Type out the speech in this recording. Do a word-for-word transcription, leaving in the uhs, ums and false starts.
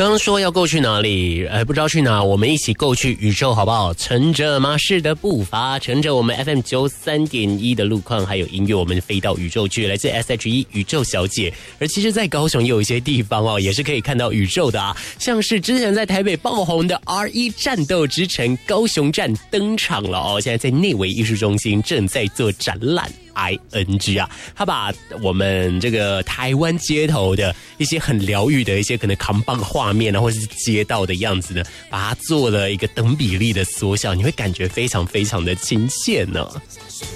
刚刚说要够去哪里，呃，不知道去哪，我们一起够去宇宙好不好？乘着马氏的步伐，乘着我们 F M 九三点一的路况，还有音乐，我们飞到宇宙去。来自 S H E 宇宙小姐。而其实，在高雄也有一些地方哦，也是可以看到宇宙的啊，像是之前在台北爆红的 R 一 战斗之城高雄站登场了哦，现在在内惟艺术中心正在做展览。I N G 啊，他把我们这个台湾街头的一些很疗愈的一些可能扛棒画面啊，或者是街道的样子呢，把它做了一个等比例的缩小，你会感觉非常非常的亲切呢。